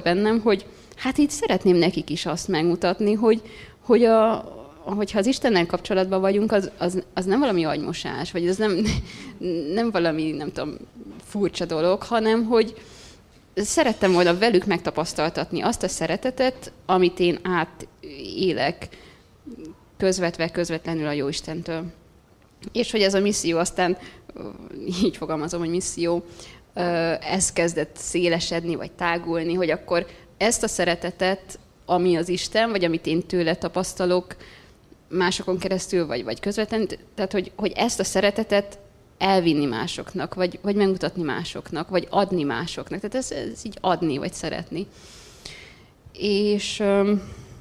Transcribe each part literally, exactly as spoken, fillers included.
bennem, hogy hát itt szeretném nekik is azt megmutatni, hogy, hogy a, hogyha az Istennel kapcsolatban vagyunk, az, az, az nem valami agymosás, vagy az nem, nem valami, nem tudom, furcsa dolog, hanem hogy szerettem volna velük megtapasztaltatni azt a szeretetet, amit én átélek közvetve, közvetlenül a Jóistentől. És hogy ez a misszió aztán, így fogalmazom, hogy misszió, ez kezdett szélesedni, vagy tágulni, hogy akkor ezt a szeretetet, ami az Isten, vagy amit én tőle tapasztalok másokon keresztül, vagy, vagy közvetlenül, tehát hogy, hogy ezt a szeretetet elvinni másoknak, vagy, vagy megmutatni másoknak, vagy adni másoknak. Tehát ez, ez így adni, vagy szeretni. És um,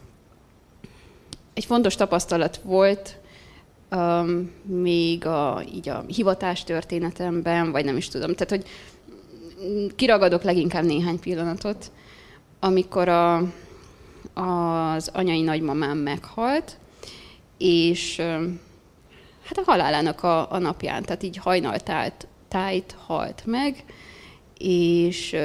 egy fontos tapasztalat volt um, még a, így a hivatás történetemben, vagy nem is tudom. Tehát, hogy kiragadok leginkább néhány pillanatot, amikor a, az anyai nagymamám meghalt, és hát a halálának a, a napján, tehát így hajnaltájt tájt halt meg, és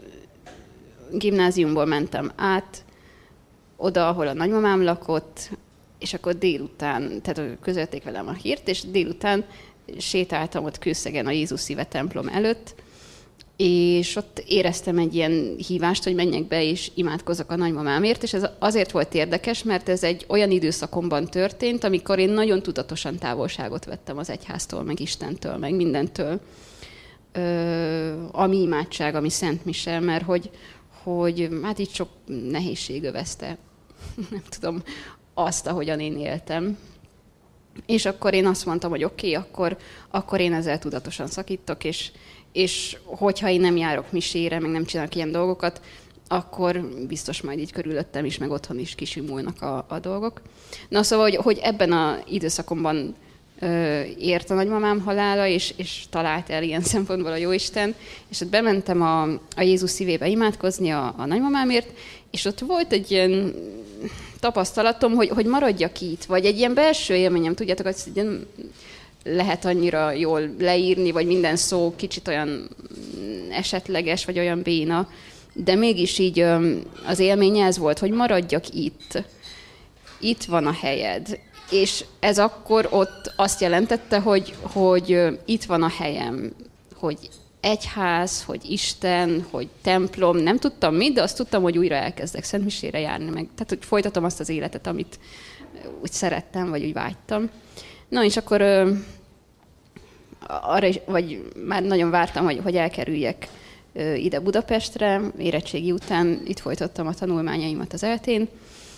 gimnáziumból mentem át oda, ahol a nagymamám lakott, és akkor délután, tehát közölték velem a hírt, és délután sétáltam ott Kőszegen a Jézus Szíve templom előtt, és ott éreztem egy ilyen hívást, hogy menjek be és imádkozzak a nagymamámért, és ez azért volt érdekes, mert ez egy olyan időszakomban történt, amikor én nagyon tudatosan távolságot vettem az egyháztól, meg Istentől, meg mindentől, Ö, ami imádság, ami Szent Mise, mert hogy, hogy hát így sok nehézség övezte, nem tudom, azt, ahogyan én éltem. És akkor én azt mondtam, hogy oké, okay, akkor, akkor én ezzel tudatosan szakítok, és és hogyha én nem járok misére, meg nem csinálok ilyen dolgokat, akkor biztos majd így körülöttem is, meg otthon is kisimulnak a, a dolgok. Na szóval, hogy, hogy ebben az időszakomban ö, ért a nagymamám halála, és, és talált el ilyen szempontból a Jóisten, és ott bementem a, a Jézus szívébe imádkozni a, a nagymamámért, és ott volt egy ilyen tapasztalatom, hogy, hogy maradjak itt, vagy egy ilyen belső élményem, tudjátok, hogy ilyen lehet annyira jól leírni, vagy minden szó kicsit olyan esetleges, vagy olyan béna, de mégis így az élménye ez volt, hogy maradjak itt. Itt van a helyed. És ez akkor ott azt jelentette, hogy, hogy itt van a helyem, hogy egyház, hogy Isten, hogy templom, nem tudtam mit, de azt tudtam, hogy újra elkezdek szentmisére járni, meg, tehát hogy folytatom azt az életet, amit úgy szerettem, vagy úgy vágytam. Na, és akkor ö, arra is, vagy már nagyon vártam, hogy, hogy elkerüljek ö, ide Budapestre, érettségi után itt folytattam a tanulmányaimat az eltén,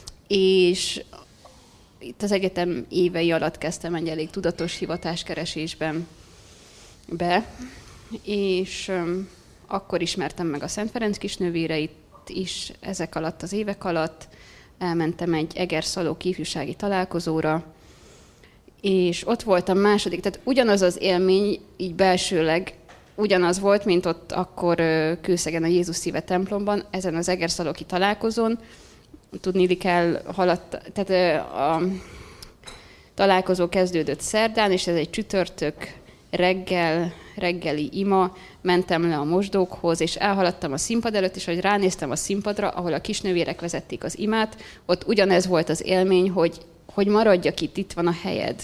és itt az egyetem évei alatt kezdtem egy elég tudatos hivatáskeresésben be, és ö, akkor ismertem meg a Szent Ferenc kisnővéreit is ezek alatt az évek alatt, elmentem egy egerszalóki ifjúsági találkozóra, és ott voltam második, tehát ugyanaz az élmény, így belsőleg ugyanaz volt, mint ott akkor Kőszegen a Jézus Szíve templomban, ezen az egerszalóki találkozón. Tudniillik el, haladt, tehát a találkozó kezdődött szerdán, és ez egy csütörtök reggel, reggeli ima, mentem le a mosdókhoz, és elhaladtam a színpad előtt, és ahogy ránéztem a színpadra, ahol a kisnővérek vezették az imát, ott ugyanez volt az élmény, hogy hogy maradjak itt, itt van a helyed.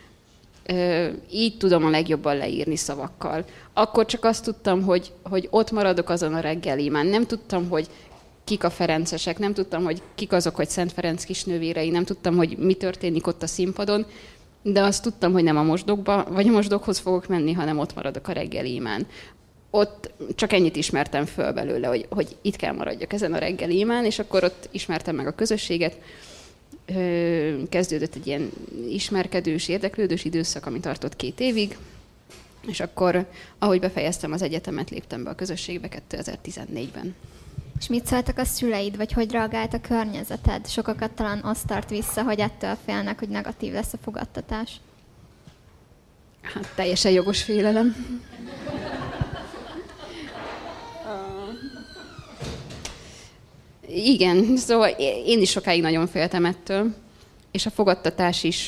Így tudom a legjobban leírni szavakkal. Akkor csak azt tudtam, hogy, hogy ott maradok azon a reggel imán. Nem tudtam, hogy kik a ferencesek, nem tudtam, hogy kik azok, hogy Szent Ferenc kisnővérei, nem tudtam, hogy mi történik ott a színpadon, de azt tudtam, hogy nem a mosdókba, vagy a mosdókhoz fogok menni, hanem ott maradok a reggeli imán. Ott csak ennyit ismertem föl belőle, hogy, hogy itt kell maradjak ezen a reggeli imán, és akkor ott ismertem meg a közösséget. Kezdődött egy ilyen ismerkedős, érdeklődős időszak, ami tartott két évig, és akkor, ahogy befejeztem az egyetemet, léptem be a közösségbe kétezer-tizennégyben. És mit szóltak a szüleid, vagy hogy reagált a környezeted? Sokakat talán azt tart vissza, hogy ettől félnek, hogy negatív lesz a fogadtatás. Hát teljesen jogos félelem. Igen, szóval én is sokáig nagyon féltem ettől, és a fogadtatás is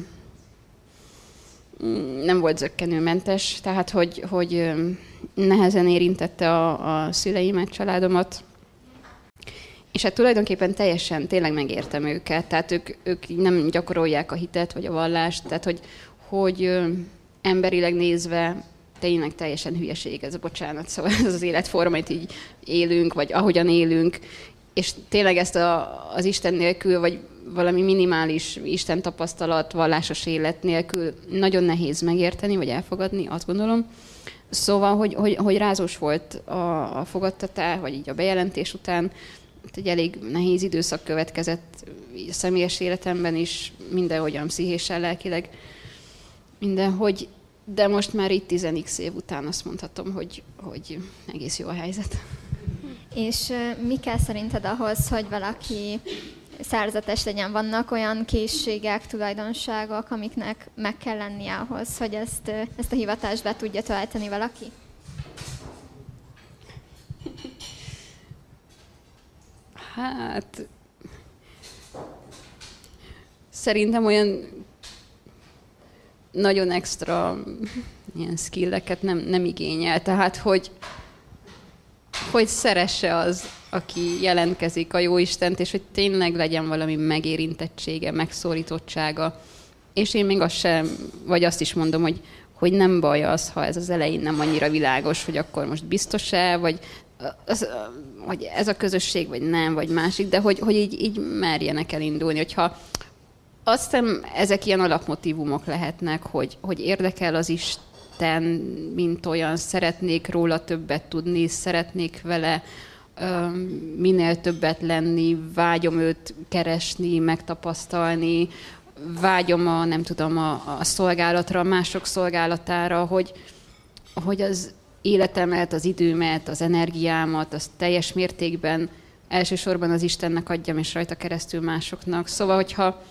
nem volt zökkenőmentes, tehát hogy, hogy nehezen érintette a, a szüleimet, családomat. És hát tulajdonképpen teljesen tényleg megértem őket, tehát ők, ők nem gyakorolják a hitet vagy a vallást, tehát hogy, hogy ö, emberileg nézve tényleg teljesen hülyeség ez a bocsánat, szóval ez az életforma, amit így élünk, vagy ahogyan élünk, és tényleg ezt a, az Isten nélkül, vagy valami minimális Isten tapasztalat, vallásos élet nélkül nagyon nehéz megérteni, vagy elfogadni, azt gondolom. Szóval, hogy, hogy, hogy rázós volt a, a fogadtatás, vagy így a bejelentés után, egy elég nehéz időszak következett a személyes életemben is, mindenhogyan pszichésen, lelkileg, mindenhogy, de most már itt tíz x év után azt mondhatom, hogy, hogy egész jó a helyzet. És mi kell szerinted ahhoz, hogy valaki szerzetes legyen? Vannak olyan készségek, tulajdonságok, amiknek meg kell lennie ahhoz, hogy ezt, ezt a hivatást be tudja tölteni valaki? Hát szerintem olyan nagyon extra ilyen skilleket nem, nem igényel. Tehát, hogy, hogy szeresse az, aki jelentkezik a Jóistent, és hogy tényleg legyen valami megérintettsége, megszólítottsága. És én még azt sem, vagy azt is mondom, hogy, hogy nem baj az, ha ez az elején nem annyira világos, hogy akkor most biztos-e, vagy az, hogy ez a közösség, vagy nem, vagy másik, de hogy, hogy így, így merjenek elindulni. Hogyha azt hiszem, ezek ilyen alapmotívumok lehetnek, hogy, hogy érdekel az Isten, mint olyan, szeretnék róla többet tudni, szeretnék vele um, minél többet lenni, vágyom őt keresni, megtapasztalni, vágyom a, nem tudom, a, a szolgálatra, a mások szolgálatára, hogy, hogy az életemet, az időmet, az energiámat, az teljes mértékben elsősorban az Istennek adjam, és rajta keresztül másoknak. Szóval, hogyha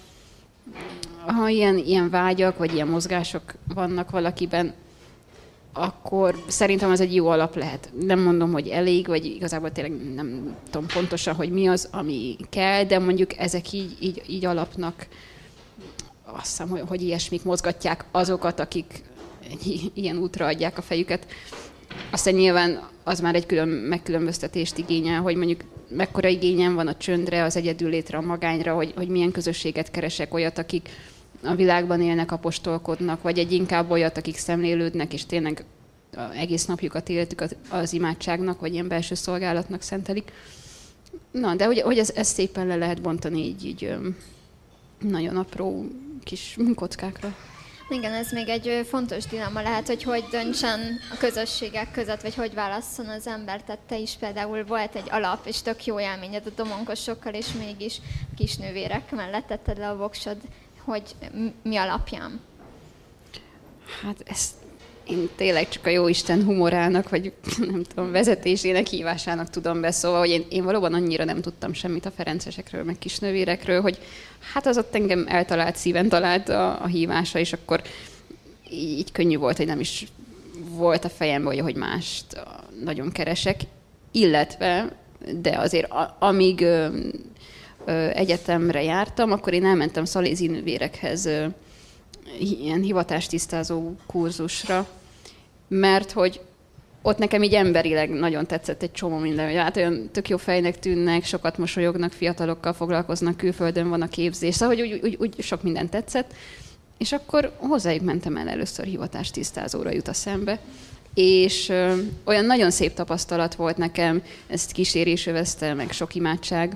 ha ilyen, ilyen vágyak, vagy ilyen mozgások vannak valakiben, akkor szerintem az egy jó alap lehet. Nem mondom, hogy elég, vagy igazából tényleg nem tudom pontosan, hogy mi az, ami kell, de mondjuk ezek így, így, így alapnak, azt hiszem, hogy, hogy ilyesmik mozgatják azokat, akik ilyen útra adják a fejüket. Aztán nyilván az már egy külön megkülönböztetést igényel, hogy mondjuk mekkora igényem van a csöndre, az egyedüllétre, a magányra, hogy, hogy milyen közösséget keresek, olyat, akik a világban élnek, apostolkodnak, vagy egy inkább olyat, akik szemlélődnek, és tényleg egész napjukat, életüket az imádságnak, vagy ilyen belső szolgálatnak szentelik. Na, de hogy, hogy ez, ez szépen le lehet bontani így, így nagyon apró kis kockákra. Igen, ez még egy fontos dilemma lehet, hogy hogy döntsen a közösségek között, vagy hogy válasszon az ember. Tehát te is például volt egy alap, és tök jó élményed a domonkosokkal, és mégis kisnővérek mellett tetted le a voksod, hogy mi alapján? Hát ezt én tényleg csak a Jóisten humorának, vagy nem tudom, vezetésének, hívásának tudom be, szóval, hogy én, én valóban annyira nem tudtam semmit a ferencesekről, meg kisnővérekről, hogy hát az ott engem eltalált, szíven talált a, a hívása, és akkor így, így könnyű volt, hogy nem is volt a fejemben, hogy mást nagyon keresek, illetve, de azért a, amíg ö, ö, egyetemre jártam, akkor én elmentem szalézi nővérekhez ö, ilyen hivatástisztázó kurzusra, mert hogy ott nekem így emberileg nagyon tetszett egy csomó minden, hogy hát olyan tök jó fejnek tűnnek, sokat mosolyognak, fiatalokkal foglalkoznak, külföldön van a képzés, szóval hogy úgy, úgy, úgy sok minden tetszett, és akkor hozzájuk mentem el először hivatástisztázóra jut a szembe, és ö, olyan nagyon szép tapasztalat volt nekem, ezt kísérés övezte, meg sok imádság.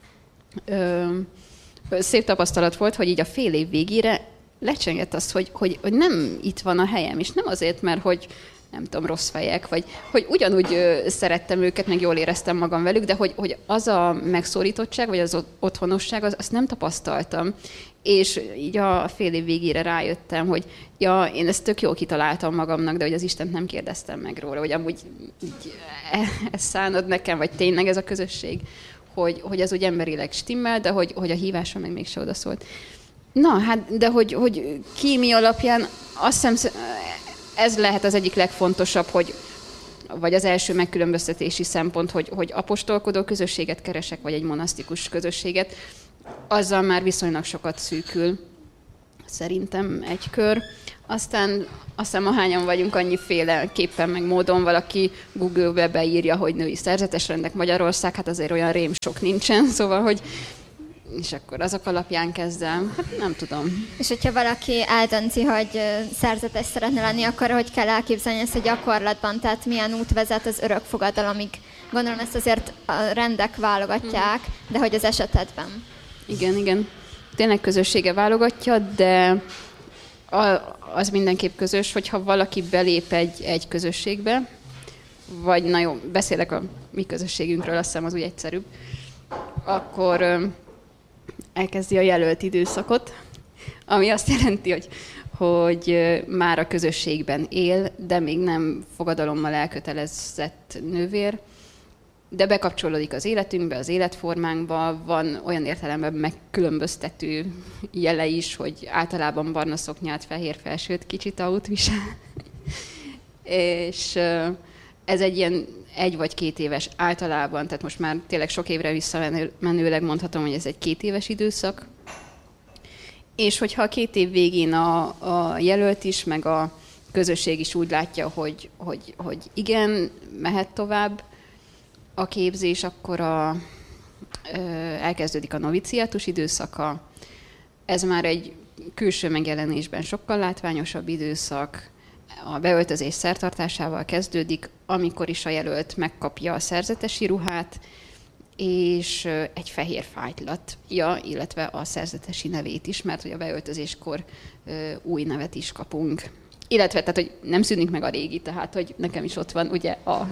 Ö, szép tapasztalat volt, hogy így a fél év végére lecsengett azt, hogy, hogy, hogy nem itt van a helyem, és nem azért, mert hogy nem tudom, rossz fejek, vagy hogy ugyanúgy ö, szerettem őket, meg jól éreztem magam velük, de hogy, hogy az a megszólítottság, vagy az otthonosság, az, azt nem tapasztaltam. És így a fél év végére rájöttem, hogy ja, én ezt tök jól kitaláltam magamnak, de hogy az Istent nem kérdeztem meg róla, hogy amúgy így, e, ezt szánod nekem, vagy tényleg ez a közösség, hogy, hogy az úgy emberileg stimmel, de hogy, hogy a hívása meg mégse odaszólt. Na, hát, de hogy, hogy ki mi alapján, azt hiszem, ez lehet az egyik legfontosabb, hogy, vagy az első megkülönböztetési szempont, hogy, hogy apostolkodó közösséget keresek, vagy egy monasztikus közösséget, azzal már viszonylag sokat szűkül szerintem egy kör. Aztán aztán ahányan vagyunk annyiféleképpen, meg módon, valaki Google-be beírja, hogy női szerzetes rendek Magyarország, hát azért olyan rém sok nincsen, szóval, hogy és akkor azok alapján kezdem. Hát nem tudom. És hogyha valaki eldönti, hogy szerzetes szeretne lenni, akkor hogy kell elképzelni ezt a gyakorlatban? Tehát milyen út vezet az örökfogadalomig? Gondolom ezt azért a rendek válogatják, de hogy az esetedben? Igen, igen. Tényleg közössége válogatja, de az mindenképp közös, hogyha valaki belép egy, egy közösségbe, vagy na jó, beszélek a mi közösségünkről, azt hiszem az úgy egyszerűbb, akkor elkezdi a jelölt időszakot, ami azt jelenti, hogy, hogy már a közösségben él, de még nem fogadalommal elkötelezett nővér, de bekapcsolódik az életünkbe, az életformánkba, van olyan értelemben megkülönböztető jele is, hogy általában barna szoknyát, fehér felsőt, kicsit ahút visel. És ez egy ilyen egy vagy két éves általában, tehát most már tényleg sok évre visszamenőleg mondhatom, hogy ez egy két éves időszak. És hogyha a két év végén a, a jelölt is, meg a közösség is úgy látja, hogy, hogy, hogy igen, mehet tovább a képzés, akkor a, ö, elkezdődik a noviciátus időszaka. Ez már egy külső megjelenésben sokkal látványosabb időszak. A beöltözés szertartásával kezdődik, amikor is a jelölt megkapja a szerzetesi ruhát, és egy fehér fájtlat, ja, illetve a szerzetesi nevét is, mert hogy a beöltözéskor ö, új nevet is kapunk. Illetve, tehát, hogy nem szűnik meg a régi, tehát, hogy nekem is ott van ugye a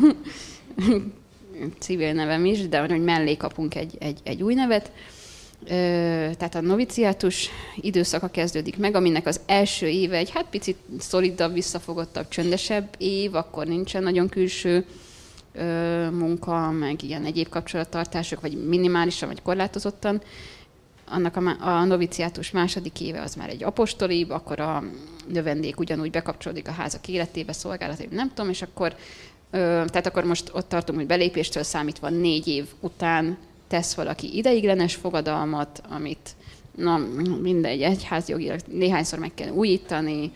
civil nevem is, de hogy mellé kapunk egy, egy, egy új nevet. Ö, tehát a noviciátus időszaka kezdődik meg, aminek az első éve egy hát picit szolidabb, visszafogottabb, csöndesebb év, akkor nincsen nagyon külső ö, munka, meg ilyen egyéb kapcsolattartások, vagy minimálisan, vagy korlátozottan. Annak a, a noviciátus második éve az már egy apostolibb, akkor a növendék ugyanúgy bekapcsolódik a házak életébe, szolgálatébe, nem tudom, és akkor, ö, tehát akkor most ott tartunk, hogy belépéstől számítva négy év után tesz valaki ideiglenes fogadalmat, amit na, mindegy, egyházjogilag néhányszor meg kell újítani,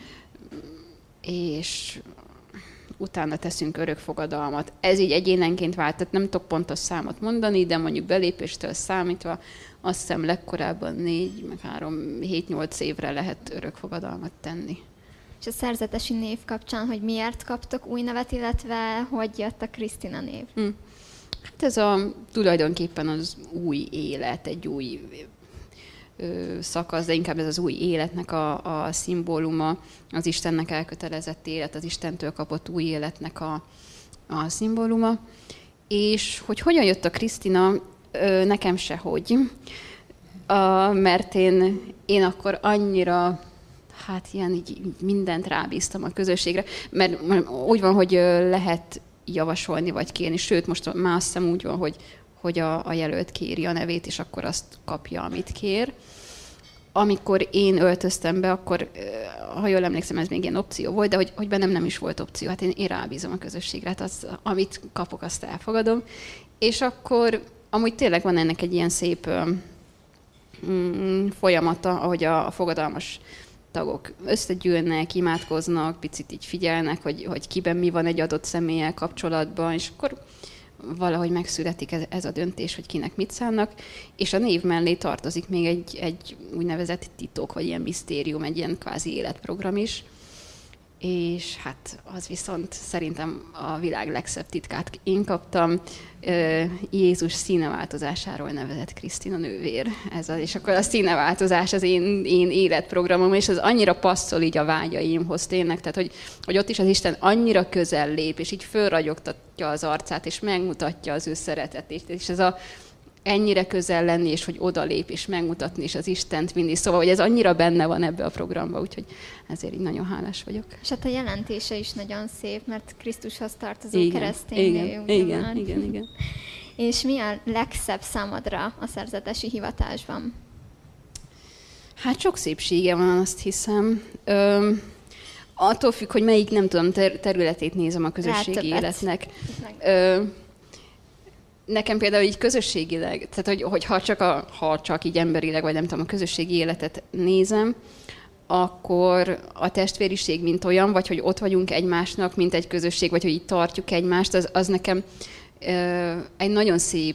és utána teszünk örökfogadalmat. Ez így egyénenként vált, tehát nem tudok pontos számot mondani, de mondjuk belépéstől számítva azt hiszem legkorábban négy, meg három, hét-nyolc évre lehet örökfogadalmat tenni. És a szerzetesi név kapcsán, hogy miért kaptok új nevet, illetve hogy jött a Krisztina név? Hm. Hát ez a, tulajdonképpen az új élet, egy új ö, szakasz, de inkább ez az új életnek a, a szimbóluma, az Istennek elkötelezett élet, az Istentől kapott új életnek a, a szimbóluma. És hogy hogyan jött a Krisztina, ö, nekem sehogy, a, mert én, én akkor annyira, hát ilyen így mindent rábíztam a közösségre, mert úgy van, hogy lehet javasolni, vagy kérni. Sőt, most már azt hiszem úgy van, hogy, hogy a, a jelölt kéri a nevét, és akkor azt kapja, amit kér. Amikor én öltöztem be, akkor, ha jól emlékszem, ez még ilyen opció volt, de hogy, hogy bennem nem is volt opció. Hát én, én rábízom a közösségre, hát az, amit kapok, azt elfogadom. És akkor amúgy tényleg van ennek egy ilyen szép mm, folyamata, ahogy a, a fogadalmas tagok összegyűlnek, imádkoznak, picit így figyelnek, hogy, hogy kiben mi van egy adott személlyel kapcsolatban, és akkor valahogy megszületik ez, ez a döntés, hogy kinek mit szánnak, és a név mellé tartozik még egy, egy úgynevezett titok, vagy ilyen misztérium, egy ilyen kvázi életprogram is, és hát az viszont szerintem a világ legszebb titkát én kaptam, Jézus színeváltozásáról nevezett Krisztina nővér. Ez az, és akkor a színeváltozás az én, én életprogramom, és az annyira passzol így a vágyaimhoz tényleg, tehát hogy, hogy ott is az Isten annyira közel lép, és így fölragyogtatja az arcát, és megmutatja az ő szeretetét, és ez a ennyire közel lenni, és hogy odalép, és megmutatni, és az Istent vinni. Szóval, hogy ez annyira benne van ebbe a programba, úgyhogy ezért így nagyon hálás vagyok. És hát a jelentése is nagyon szép, mert Krisztushoz tartozó igen, keresztény igen, nő. igen, már. igen, igen. És mi a legszebb számodra a szerzetesi hivatásban? Hát sok szépsége van, azt hiszem. Ö, attól függ, hogy melyik, nem tudom, ter- területét nézem a közösségi életnek. Ö, Nekem például így közösségileg, tehát hogy, hogy ha, csak a, ha csak így emberileg, vagy nem tudom, a közösségi életet nézem, akkor a testvériség, mint olyan, vagy hogy ott vagyunk egymásnak, mint egy közösség, vagy hogy így tartjuk egymást, az, az nekem ö, egy nagyon szép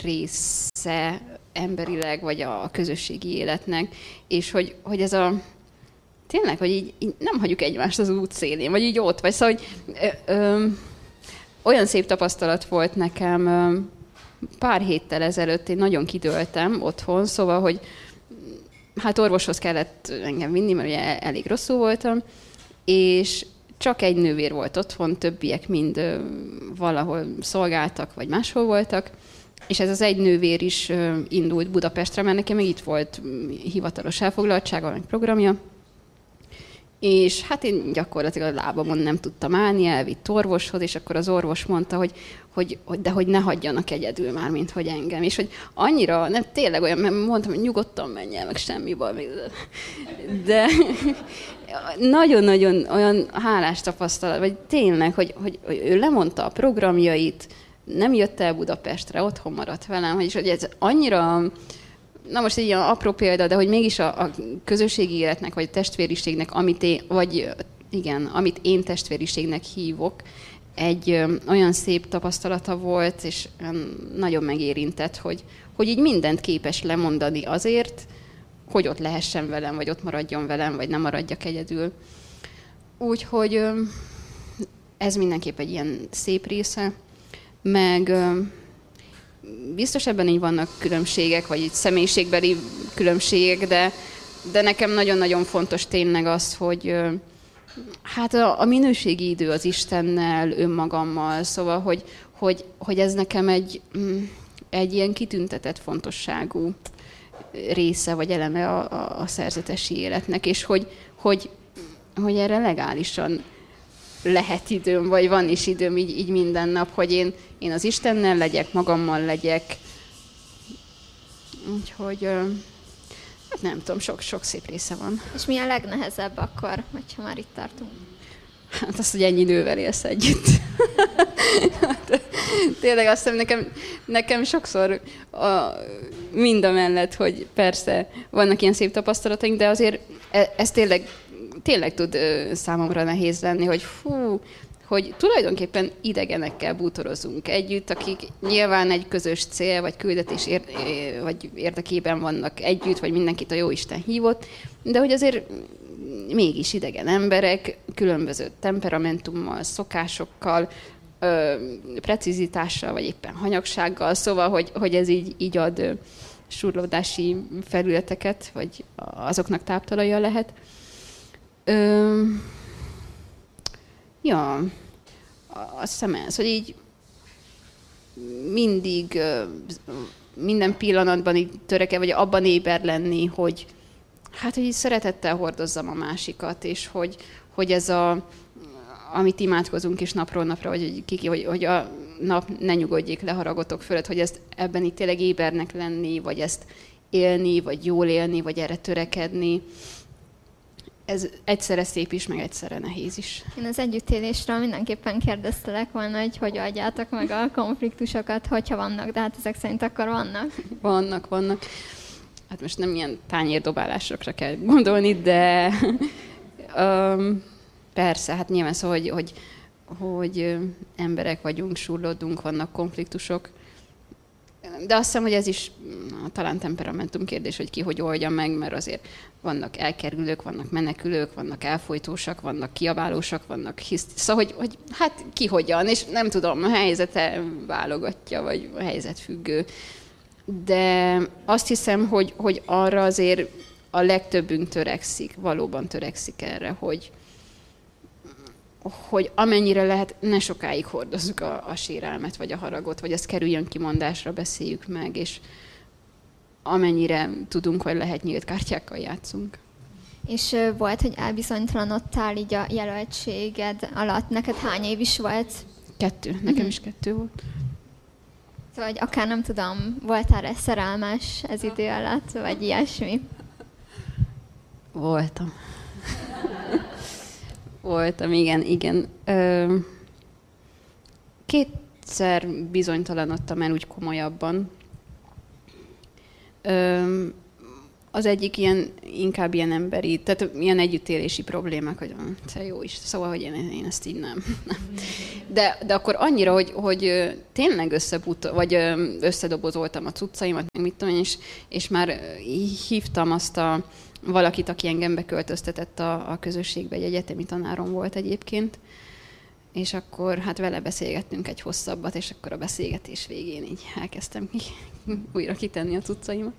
része emberileg, vagy a közösségi életnek, és hogy, hogy ez a tényleg, hogy így, így nem hagyjuk egymást az út szélén, vagy így ott vagy. Szóval, hogy ö, ö, olyan szép tapasztalat volt nekem ö, pár héttel ezelőtt, én nagyon kidőltem otthon, szóval, hogy hát orvoshoz kellett engem vinni, mert ugye elég rosszul voltam, és csak egy nővér volt otthon, többiek mind ö, valahol szolgáltak, vagy máshol voltak, és ez az egy nővér is ö, indult Budapestre, mert nekem még itt volt hivatalos elfoglaltsága, meg programja, és hát én gyakorlatilag a lábamon nem tudtam állni, elvitt orvoshoz, és akkor az orvos mondta, hogy, hogy, hogy de hogy ne hagyjanak egyedül már, mint hogy engem. És hogy annyira, nem tényleg olyan, mert mondtam, hogy nyugodtan menj el, meg semmi baj. De nagyon-nagyon olyan hálás tapasztalat, vagy tényleg, hogy, hogy, hogy ő lemondta a programjait, nem jött el Budapestre, otthon maradt velem, hogy, hogy ez annyira... Na most egy ilyen apró példa, de hogy mégis a, a közösségi életnek, vagy a testvériségnek, amit én, vagy igen, amit én testvériségnek hívok, egy ö, olyan szép tapasztalata volt, és ö, nagyon megérintett, hogy, hogy így mindent képes lemondani azért, hogy ott lehessen velem, vagy ott maradjon velem, vagy nem maradjak egyedül. Úgyhogy ö, ez mindenképp egy ilyen szép része, meg... Ö, biztos ebben így vannak különbségek, vagy így személyiségbeli különbségek, de, de nekem nagyon-nagyon fontos tényleg az, hogy hát a, a minőségi idő az Istennel, önmagammal, szóval, hogy, hogy, hogy ez nekem egy, egy ilyen kitüntetett fontosságú része, vagy eleme a, a, a szerzetesi életnek, és hogy, hogy, hogy erre legálisan lehet időm, vagy van is időm így, így minden nap, hogy én, én az Istennel legyek, magammal legyek. Úgyhogy hát nem tudom, sok-sok szép része van. És mi a legnehezebb akkor, hogyha már itt tartunk? Hát azt, hogy ennyi nővel élsz együtt. Tényleg azt hiszem, nekem, nekem sokszor a, mind a mellett, hogy persze vannak ilyen szép tapasztalataink, de azért ez tényleg tényleg tud ö, számomra nehéz lenni, hogy fú, hogy tulajdonképpen idegenekkel bútorozunk együtt, akik nyilván egy közös cél, vagy küldetés ér, vagy érdekében vannak együtt, vagy mindenkit a Jóisten hívott, de hogy azért mégis idegen emberek, különböző temperamentummal, szokásokkal, ö, precizitással, vagy éppen hanyagsággal, szóval, hogy, hogy ez így, így ad ö, surlódási felületeket, vagy azoknak táptalaja lehet. Ö, ja, azt hiszem ez, hogy így mindig, minden pillanatban így töreke, vagy abban éber lenni, hogy hát, hogy így szeretettel hordozzam a másikat, és hogy, hogy ez a, amit imádkozunk is napról napra, vagy hogy, hogy, hogy a nap ne nyugodjék le haragotok fölött, hogy ezt ebben itt tényleg ébernek lenni, vagy ezt élni, vagy jól élni, vagy erre törekedni. Ez egyszerre szép is, meg egyszerre nehéz is. Én az együttélésről mindenképpen kérdeztelek volna, hogy hogy adjátok meg a konfliktusokat, hogyha vannak, de hát ezek szerint akkor vannak. Vannak, vannak. Hát most nem ilyen tányérdobálásokra kell gondolni, de um, persze, hát nyilván szó, hogy, hogy, hogy emberek vagyunk, surlódunk, vannak konfliktusok. De azt hiszem, hogy ez is talán temperamentum kérdés, hogy ki hogy oldja meg, mert azért vannak elkerülők, vannak menekülők, vannak elfojtósak, vannak kiabálósak, vannak hisz... Szóval, hogy, hogy hát ki hogyan, és nem tudom, a helyzete válogatja, vagy a helyzet függő. De azt hiszem, hogy, hogy arra azért a legtöbbünk törekszik, valóban törekszik erre, hogy, hogy amennyire lehet, ne sokáig hordozzuk a, a sérelmet, vagy a haragot, vagy ez kerüljön kimondásra, beszéljük meg, és amennyire tudunk, vagy lehet, nyílt kártyákkal játszunk. És volt, hogy elbizonytalanodtál így a jelöltséged alatt. Neked hány év is volt? Kettő. Nekem uh-huh. is kettő volt. Szóval, hogy akár nem tudom, voltál-e szerelmes ez idő alatt, vagy ilyesmi? Voltam. Voltam, igen, igen. Ö, kétszer bizonytalanodtam el úgy komolyabban. Ö, Az egyik ilyen, inkább ilyen emberi, tehát ilyen együttélési problémák, hogy te jó is, szóval, hogy én, én ezt így nem. De, de akkor annyira, hogy, hogy tényleg összebut, vagy összedobozoltam a cuccaimat, meg mit tudom én, és, és már hívtam azt a valakit, aki engem beköltöztetett a, a közösségbe, egy egyetemi tanárom volt egyébként, és akkor hát vele beszélgettünk egy hosszabbat, és akkor a beszélgetés végén így elkezdtem ki, újra kitenni a cuccaimat.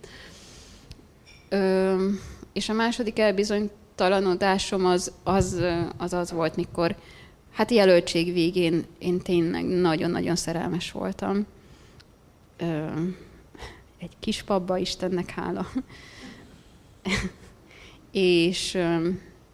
Ö, és a második elbizonytalanodásom az az, az az volt, mikor hát jelöltség végén én tényleg nagyon-nagyon szerelmes voltam. Ö, egy kis pabba, Istennek hála. és, ö,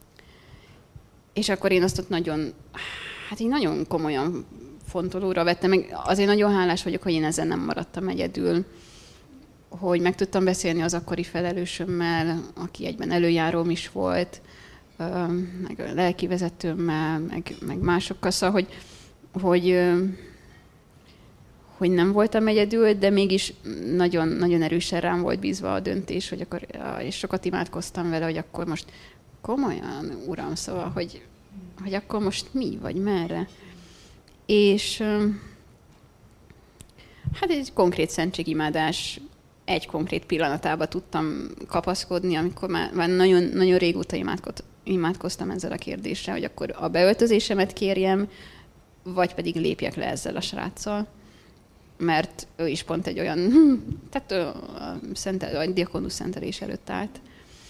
és akkor én azt ott nagyon, hát így nagyon komolyan fontolóra vettem, meg azért nagyon hálás vagyok, hogy én ezen nem maradtam egyedül, hogy meg tudtam beszélni az akkori felelősömmel, aki egyben előjáróm is volt, meg a lelkivezetőmmel, meg, meg másokkal, szóval, hogy, hogy, hogy nem voltam egyedül, de mégis nagyon, nagyon erősen rám volt bízva a döntés, hogy akkor, és sokat imádkoztam vele, hogy akkor most komolyan, Uram, szóval, hogy, hogy akkor most mi, vagy merre. És hát egy konkrét szentségimádás egy konkrét pillanatába tudtam kapaszkodni, amikor már, már nagyon, nagyon régóta imádkoztam ezzel a kérdéssel, hogy akkor a beöltözésemet kérjem, vagy pedig lépjek le ezzel a sráccal. Mert ő is pont egy olyan, tehát a, szentel, a diakonus szentelés előtt állt.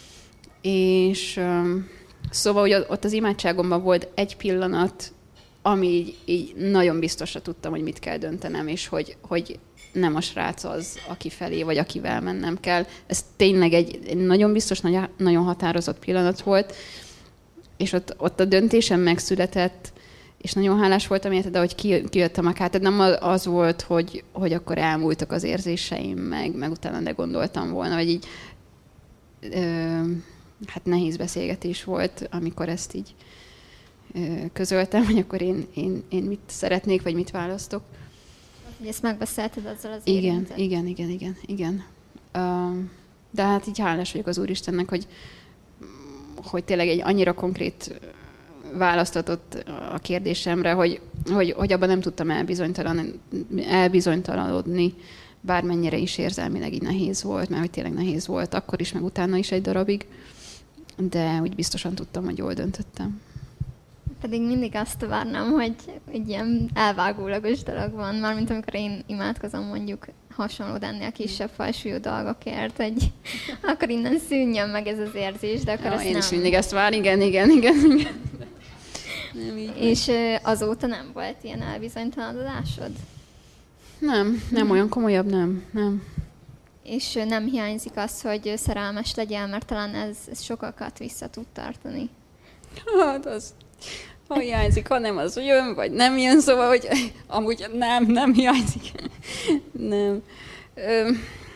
És szóval, hogy ott az imádságomban volt egy pillanat, ami így, így nagyon biztosra tudtam, hogy mit kell döntenem, és hogy, hogy nem a srác az, aki felé, vagy akivel mennem kell. Ez tényleg egy, egy nagyon biztos, nagyon határozott pillanat volt, és ott, ott a döntésem megszületett, és nagyon hálás voltam érte, de hogy kijöttem a kát. Nem az volt, hogy, hogy akkor elmúltak az érzéseim, meg, meg utána ne gondoltam volna, vagy így ö, hát nehéz beszélgetés volt, amikor ezt így ö, közöltem, hogy akkor én, én, én mit szeretnék, vagy mit választok. Hogy ezt megbeszélted azzal az igen, érintet. igen, igen, igen, igen. Uh, de hát így hálás vagyok az Úristennek, hogy, hogy tényleg egy annyira konkrét választ adott a kérdésemre, hogy, hogy, hogy abban nem tudtam elbizonytalan, elbizonytalanodni, bármennyire is érzelmileg így nehéz volt, mert hogy tényleg nehéz volt akkor is, meg utána is egy darabig, de úgy biztosan tudtam, hogy jól döntöttem. Pedig mindig azt várnám, hogy egy ilyen elvágólagos dolog van, mármint amikor én imádkozom mondjuk hasonló, de ennél kisebb fajsúlyú dolgokért, hogy akkor innen szűnjön meg ez az érzés, de akkor ja, ezt én nem. is mindig ezt vár, igen, igen, igen. igen. Nem így És azóta nem volt ilyen elbizonytalanodásod? Nem, nem olyan komolyabb, nem, nem. És nem hiányzik az, hogy szerelmes legyél, mert talán ez, ez sokakat vissza tud tartani. Hát az, ha hiányzik, ha nem, az jön, vagy nem jön, szóval, hogy amúgy nem, nem hiányzik. Nem. Ö,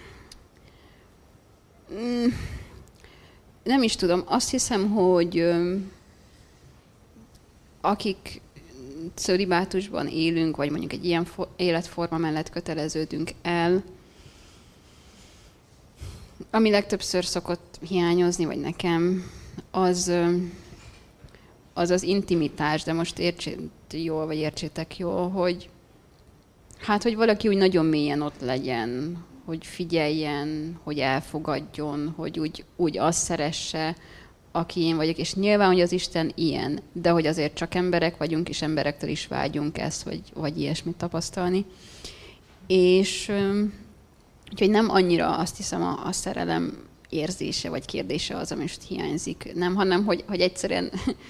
nem is tudom. Azt hiszem, hogy ö, akik cölibátusban élünk, vagy mondjuk egy ilyen for- életforma mellett köteleződünk el, ami legtöbbször szokott hiányozni, vagy nekem, az... Ö, az az intimitás, de most értsétek jól, vagy értsétek jól, hogy hát, hogy valaki úgy nagyon mélyen ott legyen, hogy figyeljen, hogy elfogadjon, hogy úgy, úgy azt szeresse, aki én vagyok. És nyilván, hogy az Isten ilyen, de hogy azért csak emberek vagyunk, és emberektől is vágyunk ezt, vagy, vagy ilyesmit tapasztalni. És úgyhogy nem annyira azt hiszem a, a szerelem érzése, vagy kérdése az, ami most hiányzik, nem, hanem, hogy, hogy egyszerűen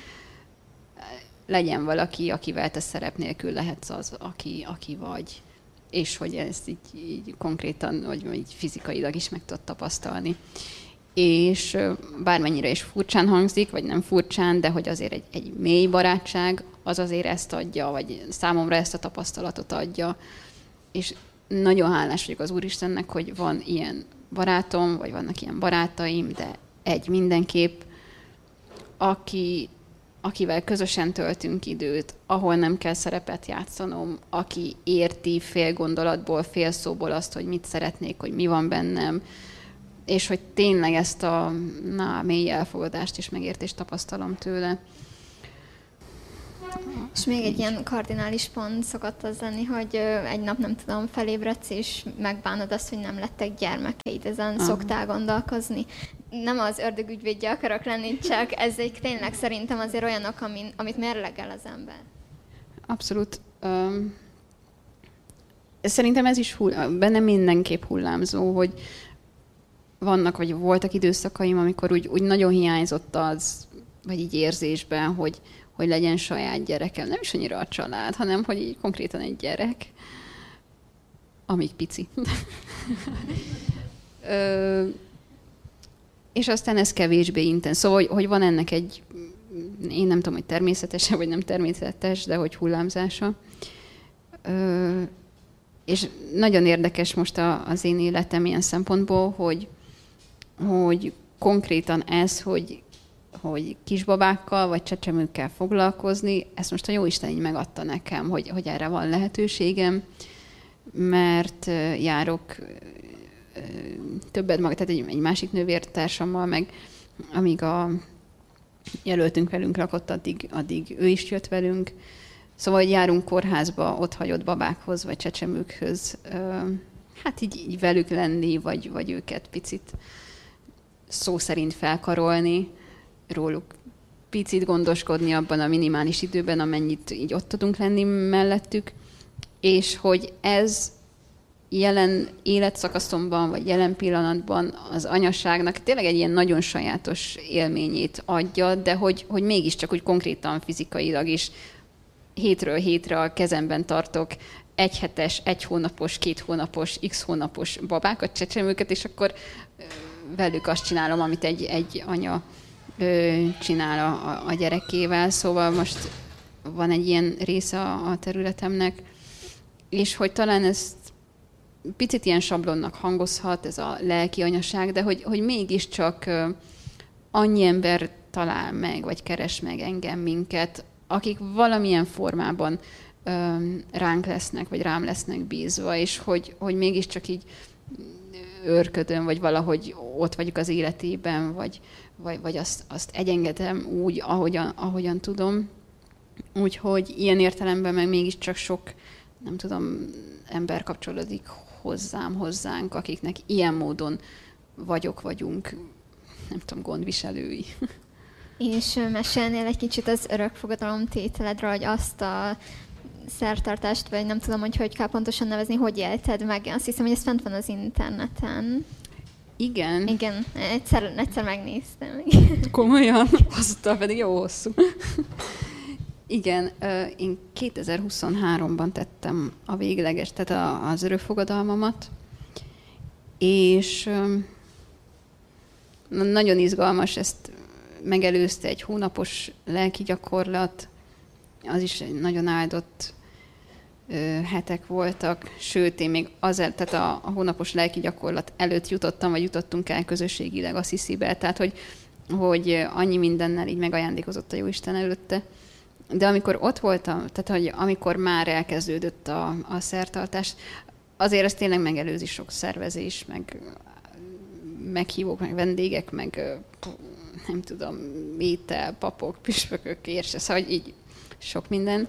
legyen valaki, akivel te szerep nélkül lehetsz az, aki, aki vagy. És hogy ezt így, így konkrétan, vagy így fizikailag is meg tudod tapasztalni. És bármennyire is furcsán hangzik, vagy nem furcsán, de hogy azért egy, egy mély barátság, az azért ezt adja, vagy számomra ezt a tapasztalatot adja. És nagyon hálás vagyok az Úristennek, hogy van ilyen barátom, vagy vannak ilyen barátaim, de egy mindenképp, aki, akivel közösen töltünk időt, ahol nem kell szerepet játszanom, aki érti fél gondolatból, fél szóból azt, hogy mit szeretnék, hogy mi van bennem, és hogy tényleg ezt a na, mély elfogadást és megértést tapasztalom tőle. És még egy ilyen kardinális pont szokott az lenni, hogy egy nap, nem tudom, felébredsz, és megbánod azt, hogy nem lettek gyermekeid. Ezen Aha. szoktál gondolkozni. Nem az ördög ügyvédje akarok lenni, csak ezek tényleg szerintem azért olyanok, amin, amit mérlegel az ember. Abszolút. Um, szerintem ez is hull, benne mindenképp hullámzó, hogy vannak, vagy voltak időszakaim, amikor úgy, úgy nagyon hiányzott az, vagy így érzésben, hogy, hogy legyen saját gyerekem. Nem is annyira a család, hanem hogy így konkrétan egy gyerek, amíg pici. Ö, és aztán ez kevésbé intens. Szóval, hogy, hogy van ennek egy, én nem tudom, hogy természetes vagy nem természetes, de hogy hullámzása. Ö, és nagyon érdekes most a, az én életem ilyen szempontból, hogy, hogy konkrétan ez, hogy, hogy kisbabákkal vagy csecsemőkkel foglalkozni, ezt most a Jóisten így megadta nekem, hogy, hogy erre van lehetőségem, mert járok többet maga, tehát egy, egy másik nővértársammal, meg amíg a jelöltünk velünk lakott, addig, addig ő is jött velünk. Szóval, hogy járunk kórházba ott hagyott babákhoz, vagy csecsemőkhöz, hát így, így velük lenni, vagy, vagy őket picit szó szerint felkarolni, róluk picit gondoskodni abban a minimális időben, amennyit így ott tudunk lenni mellettük, és hogy ez jelen életszakaszomban, vagy jelen pillanatban az anyaságnak tényleg egy ilyen nagyon sajátos élményét adja, de hogy, hogy mégiscsak úgy konkrétan fizikailag is hétről hétre a kezemben tartok egyhetes, egy hónapos, két hónapos, x hónapos babákat, csecsemőket, és akkor velük azt csinálom, amit egy, egy anya ö, csinál a, a gyerekével. Szóval most van egy ilyen része a, a területemnek, és hogy talán ezt picit ilyen sablonnak hangozhat, ez a lelki anyaság, de hogy, hogy mégiscsak ö, annyi ember talál meg, vagy keres meg engem, minket, akik valamilyen formában ö, ránk lesznek, vagy rám lesznek bízva, és hogy, hogy mégiscsak így őrködöm, vagy valahogy ott vagyok az életében, vagy, vagy, vagy azt, azt egyengedem úgy, ahogyan, ahogyan tudom. Úgyhogy ilyen értelemben meg mégiscsak sok, nem tudom, ember kapcsolódik hozzám, hozzánk, akiknek ilyen módon vagyok, vagyunk, nem tudom, gondviselői. És mesélnél egy kicsit az örökfogadalom tételedről, hogy azt a szertartást, vagy nem tudom, hogy hogy kell pontosan nevezni, hogy élted meg. Azt hiszem, hogy ez fent van az interneten. Igen. Igen, egyszer, egyszer megnéztem. Komolyan? Azután pedig jó hosszú. Igen, én kétezer-huszonháromban tettem a végleges, tehát az örökfogadalmamat, és nagyon izgalmas, ezt megelőzte egy hónapos lelki gyakorlat, az is egy nagyon áldott ö, hetek voltak, sőt, én még azért, tehát a, a hónapos lelki gyakorlat előtt jutottam, vagy jutottunk el közösségileg a Sziszibe, tehát hogy, hogy annyi mindennel így megajándékozott a Jóisten előtte. De amikor ott voltam, tehát hogy amikor már elkezdődött a, a szertartás, azért ez tényleg megelőzi sok szervezés, meg meghívók, meg vendégek, meg nem tudom, étel, papok, püspökök, érse, szóval így sok minden.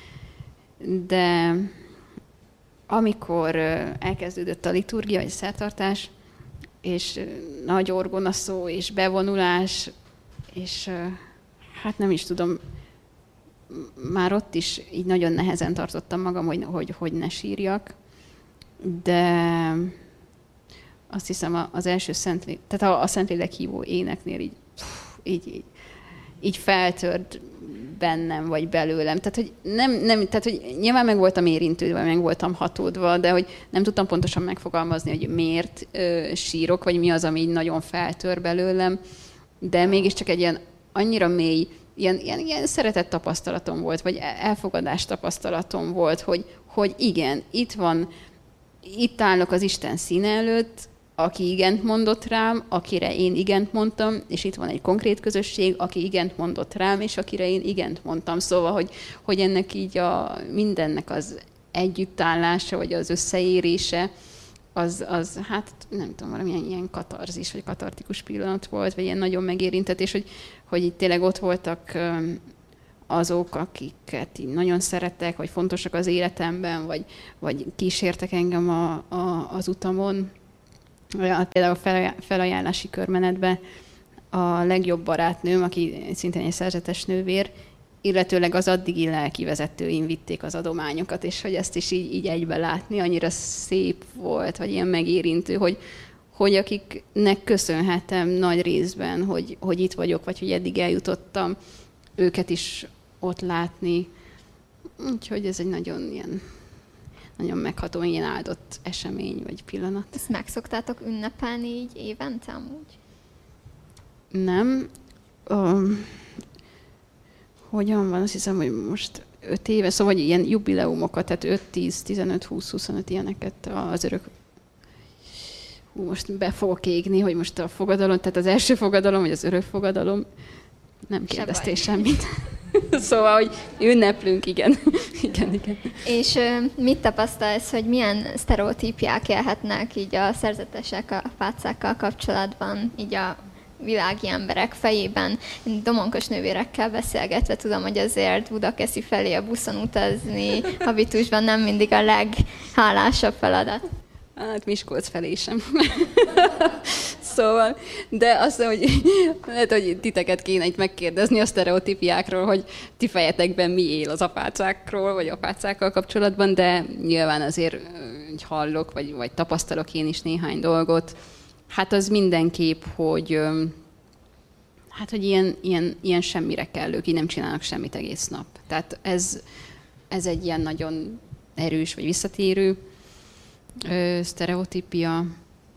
De amikor elkezdődött a liturgia, vagy szertartás, és nagy orgonaszó, és bevonulás, és hát nem is tudom, már ott is így nagyon nehezen tartottam magam, hogy, hogy, hogy ne sírjak, de azt hiszem az első Szentlélek, tehát a Szentlélek hívó éneknél így, így, így, így feltört bennem, vagy belőlem. Tehát, hogy nem, nem, tehát, hogy nyilván meg voltam érintődve, meg voltam hatódva, de hogy nem tudtam pontosan megfogalmazni, hogy miért ö, sírok, vagy mi az, ami így nagyon feltör belőlem, de mégiscsak egy ilyen annyira mély, ilyen, ilyen, ilyen szeretett tapasztalatom volt, vagy elfogadás tapasztalatom volt, hogy, hogy igen, itt van, itt állok az Isten színe előtt, aki igent mondott rám, akire én igent mondtam, és itt van egy konkrét közösség, aki igent mondott rám, és akire én igent mondtam. Szóval, hogy, hogy ennek így a mindennek az együttállása, vagy az összeérése az, az, hát nem tudom, valamilyen ilyen katarzis, vagy katartikus pillanat volt, vagy ilyen nagyon megérintetés, hogy, hogy itt tényleg ott voltak azok, akiket így nagyon szeretek, vagy fontosak az életemben, vagy, vagy kísértek engem a, a, az utamon. Például a felajánlási körmenetben a legjobb barátnőm, aki szintén egy szerzetes nővér, illetőleg az addigi lelkivezetőim vitték az adományokat, és hogy ezt is így, így egybe látni, annyira szép volt, vagy ilyen megérintő, hogy, hogy akiknek köszönhetem nagy részben, hogy, hogy itt vagyok, vagy hogy eddig eljutottam, őket is ott látni. Úgyhogy ez egy nagyon ilyen, nagyon megható, ilyen áldott esemény, vagy pillanat. Ezt meg szoktátok ünnepelni így évente amúgy? Nem. Um, hogyan van? Azt hiszem, hogy most öt éve, szóval ilyen jubileumokat, tehát öt, tíz, tizenöt, húsz, huszonöt ilyeneket az örök... Hú, most be fogok égni, hogy most a fogadalom, tehát az első fogadalom, vagy az örök fogadalom, nem kérdeztél semmit. Szóval, hogy ünneplünk, igen. igen, igen. És mit tapasztalsz, hogy milyen sztereotípiák élhetnek így a szerzetesek, a apácákkal kapcsolatban, így a világi emberek fejében? Domonkos nővérekkel beszélgetve tudom, hogy azért Budakeszi felé a buszon utazni habitusban nem mindig a leghálásabb feladat. Hát Miskolc felé sem. Szóval, de azt mondom, hogy lehet, hogy titeket kéne itt megkérdezni a sztereotípiákról, hogy ti fejetekben mi él az apácákról, vagy apácákkal kapcsolatban, de nyilván azért hallok, vagy, vagy tapasztalok én is néhány dolgot. Hát az mindenképp, hogy hát, hogy ilyen, ilyen, ilyen semmire kellők, így nem csinálnak semmit egész nap. Tehát ez, ez egy ilyen nagyon erős, vagy visszatérő ö, sztereotípia,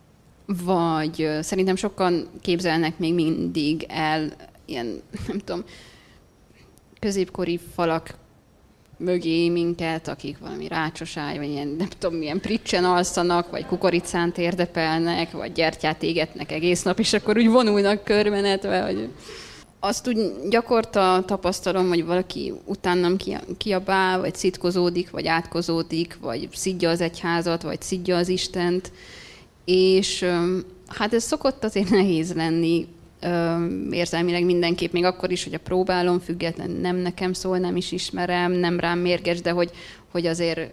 vagy ö, szerintem sokan képzelnek még mindig el ilyen, nem tudom, középkori falak mögé minket, akik valami rácsosály, vagy ilyen, nem tudom, milyen pricsen alszanak, vagy kukoricán térdepelnek, vagy gyertyát égetnek egész nap, és akkor úgy vonulnak körbenetve, vagy... Azt úgy gyakorta tapasztalom, hogy valaki utánam kiabál, vagy szitkozódik, vagy átkozódik, vagy szidja az egyházat, vagy szidja az Istent, és hát ez szokott azért nehéz lenni, érzelmileg mindenképp, még akkor is, hogy a próbálom, független nem nekem szól, nem is ismerem, nem rám mérges, de hogy, hogy azért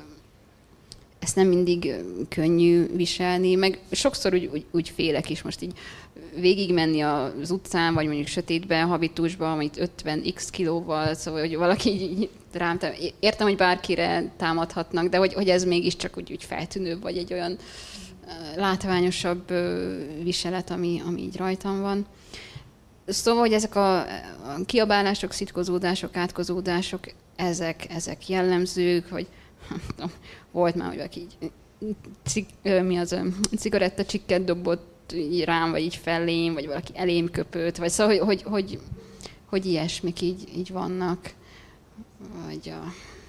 ezt nem mindig könnyű viselni, meg sokszor úgy, úgy, úgy félek is most így végigmenni az utcán, vagy mondjuk sötétben, habitusban, vagy ötven x kilóval, szóval, hogy valaki így rám, értem, hogy bárkire támadhatnak, de hogy, hogy ez mégiscsak úgy, úgy feltűnőbb, vagy egy olyan látványosabb viselet, ami, ami így rajtam van. Szóval, hogy ezek a, a kiabálások, szitkozódások, átkozódások, ezek, ezek jellemzők, hogy volt már, hogy valaki így cig, mi az, cigarettacsikket dobott így rám, vagy így fellém, vagy valaki elém köpött, vagy szóval, hogy, hogy, hogy, hogy ilyesmik így, így vannak. Vagy a...